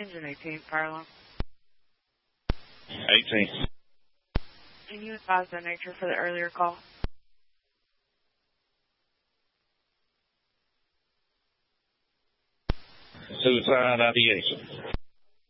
Engine 18, fire alarm. 18. Can you advise the nature for the earlier call? Suicide ideation.